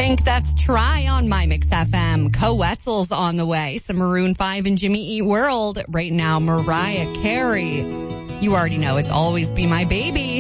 Pink, that's Try on My Mix FM. Co-Wetzel's on the way. Some Maroon 5 and Jimmy Eat World. Right now, Mariah Carey. You already know it's Always Be My Baby.